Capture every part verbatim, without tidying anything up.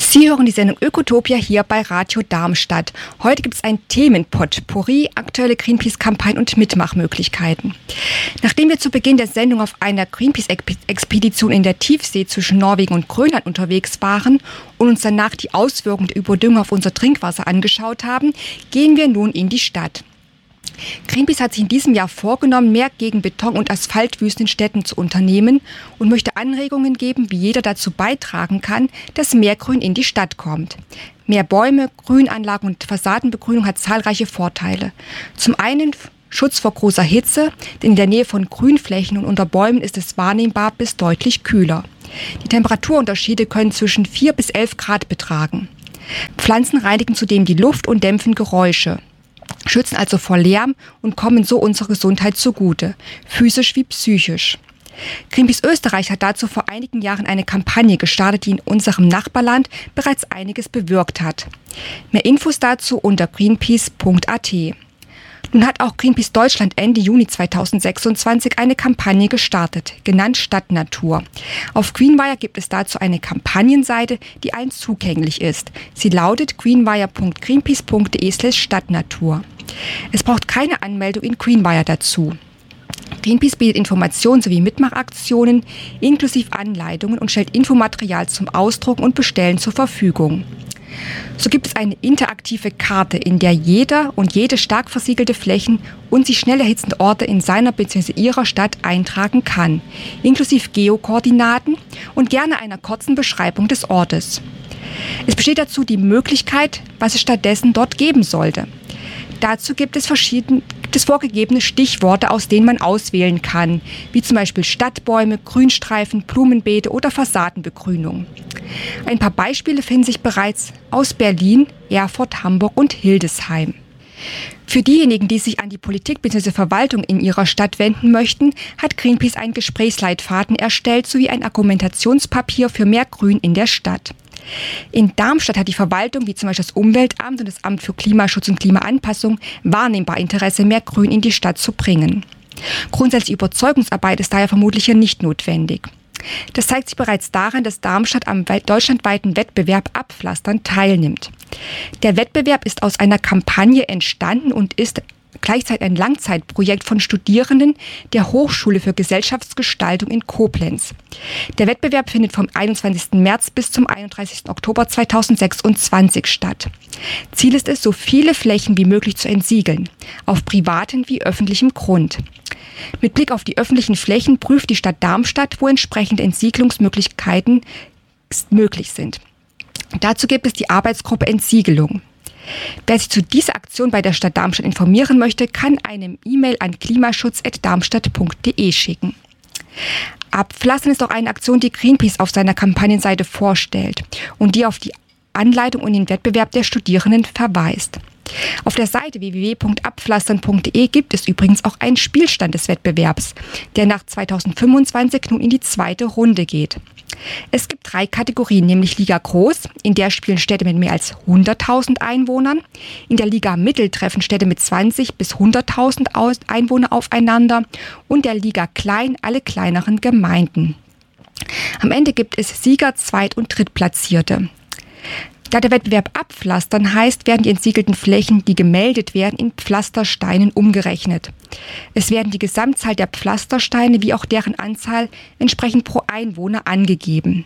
Sie hören die Sendung Ökotopia hier bei Radio Darmstadt. Heute gibt es ein Themenpotpourri, aktuelle Greenpeace-Kampagnen und Mitmachmöglichkeiten. Nachdem wir zu Beginn der Sendung auf einer Greenpeace-Expedition in der Tiefsee zwischen Norwegen und Grönland unterwegs waren und uns danach die Auswirkungen der Überdüngung auf unser Trinkwasser angeschaut haben, gehen wir nun in die Stadt. Greenpeace hat sich in diesem Jahr vorgenommen, mehr gegen Beton- und Asphaltwüsten in Städten zu unternehmen und möchte Anregungen geben, wie jeder dazu beitragen kann, dass mehr Grün in die Stadt kommt. Mehr Bäume, Grünanlagen und Fassadenbegrünung hat zahlreiche Vorteile. Zum einen Schutz vor großer Hitze, denn in der Nähe von Grünflächen und unter Bäumen ist es wahrnehmbar bis deutlich kühler. Die Temperaturunterschiede können zwischen vier bis elf Grad betragen. Pflanzen reinigen zudem die Luft und dämpfen Geräusche, schützen also vor Lärm und kommen so unserer Gesundheit zugute, physisch wie psychisch. Greenpeace Österreich hat dazu vor einigen Jahren eine Kampagne gestartet, die in unserem Nachbarland bereits einiges bewirkt hat. Mehr Infos dazu unter greenpeace punkt a t. Nun hat auch Greenpeace Deutschland Ende Juni zweitausendsechsundzwanzig eine Kampagne gestartet, genannt Stadtnatur. Auf Greenwire gibt es dazu eine Kampagnenseite, die allen zugänglich ist. Sie lautet greenwire punkt greenpeace punkt de slash stadtnatur. Es braucht keine Anmeldung in Greenwire dazu. Greenpeace bietet Informationen sowie Mitmachaktionen inklusive Anleitungen und stellt Infomaterial zum Ausdrucken und Bestellen zur Verfügung. So gibt es eine interaktive Karte, in der jeder und jede stark versiegelte Flächen und sich schnell erhitzende Orte in seiner bzw. ihrer Stadt eintragen kann, inklusive Geokoordinaten und gerne einer kurzen Beschreibung des Ortes. Es besteht dazu die Möglichkeit, was es stattdessen dort geben sollte. Dazu gibt es verschiedene, gibt es vorgegebene Stichworte, aus denen man auswählen kann, wie zum Beispiel Stadtbäume, Grünstreifen, Blumenbeete oder Fassadenbegrünung. Ein paar Beispiele finden sich bereits aus Berlin, Erfurt, Hamburg und Hildesheim. Für diejenigen, die sich an die Politik bzw. Verwaltung in ihrer Stadt wenden möchten, hat Greenpeace einen Gesprächsleitfaden erstellt sowie ein Argumentationspapier für mehr Grün in der Stadt. In Darmstadt hat die Verwaltung, wie zum Beispiel das Umweltamt und das Amt für Klimaschutz und Klimaanpassung, wahrnehmbar Interesse, mehr Grün in die Stadt zu bringen. Grundsätzliche Überzeugungsarbeit ist daher vermutlich hier nicht notwendig. Das zeigt sich bereits daran, dass Darmstadt am deutschlandweiten Wettbewerb Abpflastern teilnimmt. Der Wettbewerb ist aus einer Kampagne entstanden und ist gleichzeitig ein Langzeitprojekt von Studierenden der Hochschule für Gesellschaftsgestaltung in Koblenz. Der Wettbewerb findet vom einundzwanzigsten März bis zum einunddreißigsten Oktober zweitausendsechsundzwanzig statt. Ziel ist es, so viele Flächen wie möglich zu entsiegeln, auf privatem wie öffentlichem Grund. Mit Blick auf die öffentlichen Flächen prüft die Stadt Darmstadt, wo entsprechende Entsiegelungsmöglichkeiten möglich sind. Dazu gibt es die Arbeitsgruppe Entsiegelung. Wer sich zu dieser Aktion bei der Stadt Darmstadt informieren möchte, kann eine E-Mail an klimaschutz at darmstadt punkt de schicken. Abpflastern ist auch eine Aktion, die Greenpeace auf seiner Kampagnenseite vorstellt und die auf die Anleitung und den Wettbewerb der Studierenden verweist. Auf der Seite w w w punkt abpflastern punkt de gibt es übrigens auch einen Spielstand des Wettbewerbs, der nach zweitausendfünfundzwanzig nun in die zweite Runde geht. Es gibt drei Kategorien, nämlich Liga Groß, in der spielen Städte mit mehr als hunderttausend Einwohnern. In der Liga Mittel treffen Städte mit zwanzig bis hunderttausend Einwohner aufeinander und der Liga Klein alle kleineren Gemeinden. Am Ende gibt es Sieger, Zweit- und Drittplatzierte. Da der Wettbewerb Abpflastern heißt, werden die entsiegelten Flächen, die gemeldet werden, in Pflastersteinen umgerechnet. Es werden die Gesamtzahl der Pflastersteine wie auch deren Anzahl entsprechend pro Einwohner angegeben.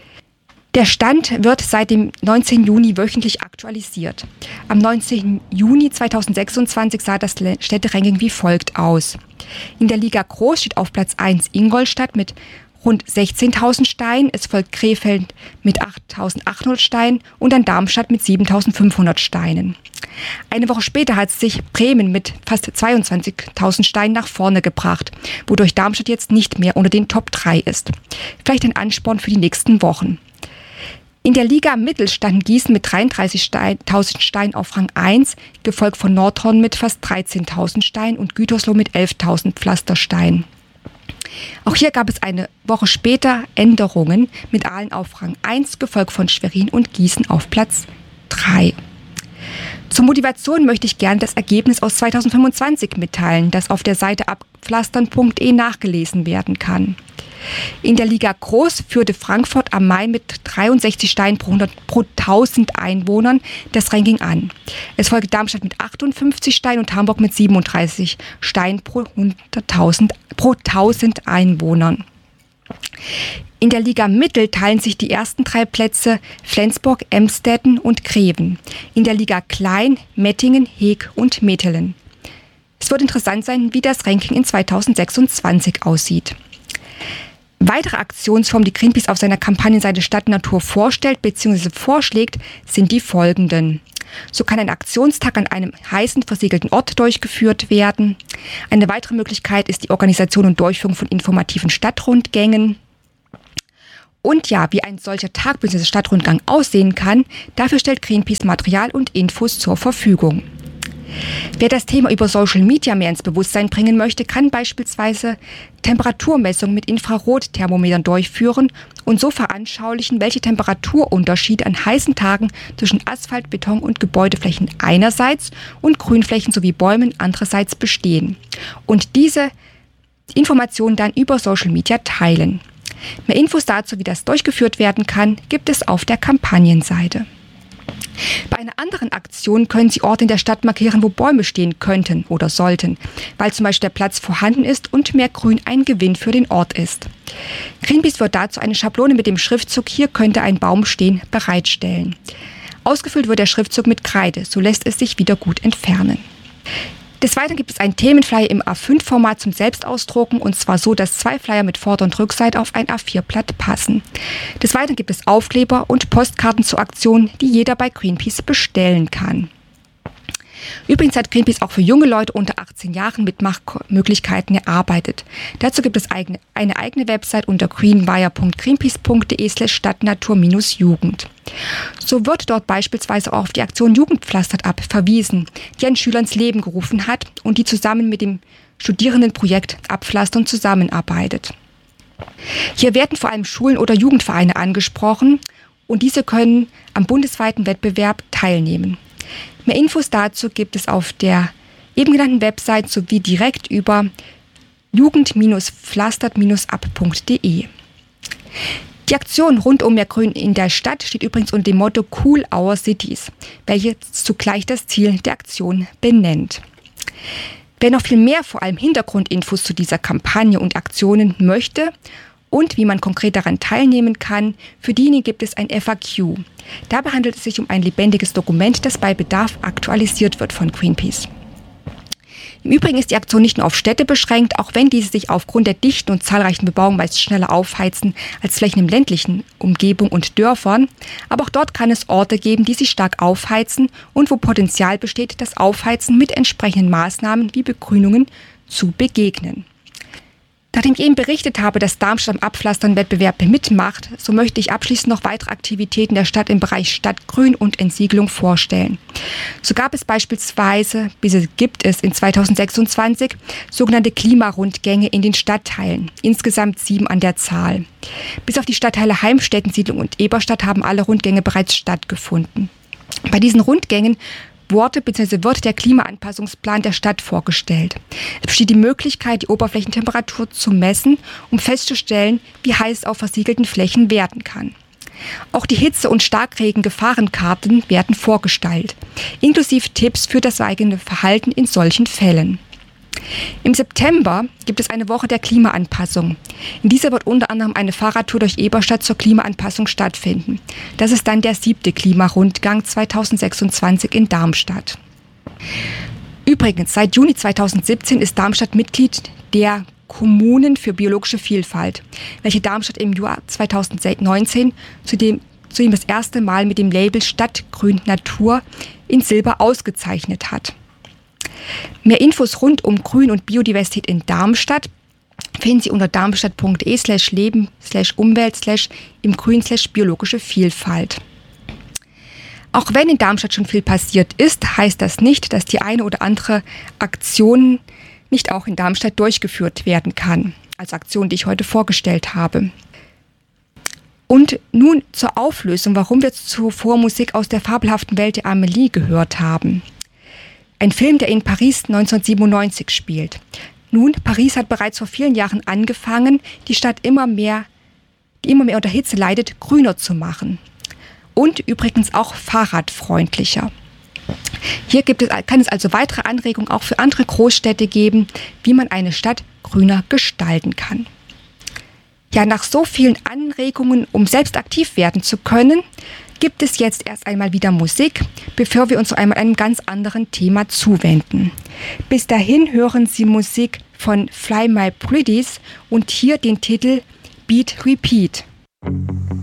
Der Stand wird seit dem neunzehnten Juni wöchentlich aktualisiert. Am neunzehnten Juni zweitausendsechsundzwanzig sah das Städteranking wie folgt aus. In der Liga Groß steht auf Platz eins Ingolstadt mit rund sechzehntausend Steinen, es folgt Krefeld mit achttausendachthundert Steinen und dann Darmstadt mit siebentausendfünfhundert Steinen. Eine Woche später hat sich Bremen mit fast zweiundzwanzigtausend Steinen nach vorne gebracht, wodurch Darmstadt jetzt nicht mehr unter den Top drei ist. Vielleicht ein Ansporn für die nächsten Wochen. In der Liga Mittel standen Gießen mit dreiunddreißigtausend Steinen auf Rang eins, gefolgt von Nordhorn mit fast dreizehntausend Steinen und Gütersloh mit elftausend Pflastersteinen. Auch hier gab es eine Woche später Änderungen mit Aalen auf Rang eins, gefolgt von Schwerin und Gießen auf Platz drei. Zur Motivation möchte ich gerne das Ergebnis aus zweitausendfünfundzwanzig mitteilen, das auf der Seite abpflastern punkt de nachgelesen werden kann. In der Liga Groß führte Frankfurt am Main mit dreiundsechzig Steinen pro, hundert, pro tausend Einwohnern das Ranking an. Es folgte Darmstadt mit achtundfünfzig Steinen und Hamburg mit siebenunddreißig Steinen pro hunderttausend, pro tausend Einwohnern. In der Liga Mittel teilen sich die ersten drei Plätze Flensburg, Emstetten und Greven. In der Liga Klein Mettingen, Heeg und Metelen. Es wird interessant sein, wie das Ranking in zweitausendsechsundzwanzig aussieht. Weitere Aktionsformen, die Greenpeace auf seiner Kampagnenseite Stadt Natur vorstellt bzw. vorschlägt, sind die folgenden. So kann ein Aktionstag an einem heißen versiegelten Ort durchgeführt werden. Eine weitere Möglichkeit ist die Organisation und Durchführung von informativen Stadtrundgängen. Und ja, wie ein solcher Tag bzw. Stadtrundgang aussehen kann, dafür stellt Greenpeace Material und Infos zur Verfügung. Wer das Thema über Social Media mehr ins Bewusstsein bringen möchte, kann beispielsweise Temperaturmessungen mit Infrarotthermometern durchführen und so veranschaulichen, welche Temperaturunterschiede an heißen Tagen zwischen Asphalt, Beton und Gebäudeflächen einerseits und Grünflächen sowie Bäumen andererseits bestehen. Und diese Informationen dann über Social Media teilen. Mehr Infos dazu, wie das durchgeführt werden kann, gibt es auf der Kampagnenseite. Bei einer anderen Aktion können Sie Orte in der Stadt markieren, wo Bäume stehen könnten oder sollten, weil zum Beispiel der Platz vorhanden ist und mehr Grün ein Gewinn für den Ort ist. Greenpeace wird dazu eine Schablone mit dem Schriftzug "Hier könnte ein Baum stehen" bereitstellen. Ausgefüllt wird der Schriftzug mit Kreide, so lässt es sich wieder gut entfernen. Des Weiteren gibt es einen Themenflyer im A fünf Format zum Selbstausdrucken, und zwar so, dass zwei Flyer mit Vorder- und Rückseite auf ein A vier Blatt passen. Des Weiteren gibt es Aufkleber und Postkarten zur Aktion, die jeder bei Greenpeace bestellen kann. Übrigens hat Greenpeace auch für junge Leute unter achtzehn Jahren Mitmachmöglichkeiten erarbeitet. Dazu gibt es eigene, eine eigene Website unter greenwire punkt greenpeace punkt de slash stadtnatur minus jugend. So wird dort beispielsweise auch auf die Aktion Jugendpflastert ab verwiesen, die ein Schüler ins Leben gerufen hat und die zusammen mit dem Studierendenprojekt Abpflastern zusammenarbeitet. Hier werden vor allem Schulen oder Jugendvereine angesprochen und diese können am bundesweiten Wettbewerb teilnehmen. Mehr Infos dazu gibt es auf der eben genannten Website sowie direkt über jugend pflastert ab punkt de. Die Aktion rund um mehr Grün in der Stadt steht übrigens unter dem Motto Cool Our Cities, welches zugleich das Ziel der Aktion benennt. Wer noch viel mehr, vor allem Hintergrundinfos zu dieser Kampagne und Aktionen möchte und wie man konkret daran teilnehmen kann, für diejenigen gibt es ein F A Q. Dabei handelt es sich um ein lebendiges Dokument, das bei Bedarf aktualisiert wird von Greenpeace. Im Übrigen ist die Aktion nicht nur auf Städte beschränkt, auch wenn diese sich aufgrund der dichten und zahlreichen Bebauung meist schneller aufheizen als Flächen in ländlichen Umgebungen und Dörfern. Aber auch dort kann es Orte geben, die sich stark aufheizen und wo Potenzial besteht, das Aufheizen mit entsprechenden Maßnahmen wie Begrünungen zu begegnen. Nachdem ich eben berichtet habe, dass Darmstadt am Abpflastern-Wettbewerb mitmacht, so möchte ich abschließend noch weitere Aktivitäten der Stadt im Bereich Stadtgrün und Entsiegelung vorstellen. So gab es beispielsweise, bis es gibt es in zweitausendsechsundzwanzig, sogenannte Klimarundgänge in den Stadtteilen, insgesamt sieben an der Zahl. Bis auf die Stadtteile Heimstetten, Siedlung und Eberstadt haben alle Rundgänge bereits stattgefunden. Bei diesen Rundgängen wurde bzw. wird der Klimaanpassungsplan der Stadt vorgestellt. Es besteht die Möglichkeit, die Oberflächentemperatur zu messen, um festzustellen, wie heiß es auf versiegelten Flächen werden kann. Auch die Hitze- und Starkregen-Gefahrenkarten werden vorgestellt, inklusive Tipps für das eigene Verhalten in solchen Fällen. Im September gibt es eine Woche der Klimaanpassung. In dieser wird unter anderem eine Fahrradtour durch Eberstadt zur Klimaanpassung stattfinden. Das ist dann der siebte Klimarundgang zweitausendsechsundzwanzig in Darmstadt. Übrigens, seit Juni zweitausendsiebzehn ist Darmstadt Mitglied der Kommunen für biologische Vielfalt, welche Darmstadt im Jahr zweitausendneunzehn zudem, zudem das erste Mal mit dem Label Stadtgrün Natur in Silber ausgezeichnet hat. Mehr Infos rund um Grün und Biodiversität in Darmstadt finden Sie unter darmstadt punkt de slash leben slash umwelt slash im Grün slash biologische Vielfalt. Auch wenn in Darmstadt schon viel passiert ist, heißt das nicht, dass die eine oder andere Aktion nicht auch in Darmstadt durchgeführt werden kann, als Aktion, die ich heute vorgestellt habe. Und nun zur Auflösung, warum wir zuvor Musik aus der fabelhaften Welt der Amelie gehört haben. Ein Film, der in Paris neunzehnhundertsiebenundneunzig spielt. Nun, Paris hat bereits vor vielen Jahren angefangen, die Stadt immer mehr, die immer mehr unter Hitze leidet, grüner zu machen. Und übrigens auch fahrradfreundlicher. Hier gibt es, kann es also weitere Anregungen auch für andere Großstädte geben, wie man eine Stadt grüner gestalten kann. Ja, nach so vielen Anregungen, um selbst aktiv werden zu können, gibt es jetzt erst einmal wieder Musik, bevor wir uns zu einmal einem ganz anderen Thema zuwenden. Bis dahin hören Sie Musik von Fly My Pretties und hier den Titel Beat Repeat.